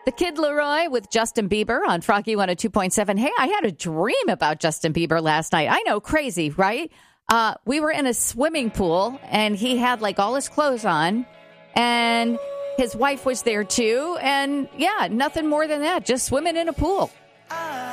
The Kid Leroy with Justin Bieber on Froggy 102.7. Hey, I had a dream about Justin Bieber last night. I know, crazy, right? We were in a swimming pool, and he had like all his clothes on, and his wife was there too. And yeah, nothing more than that, just swimming in a pool.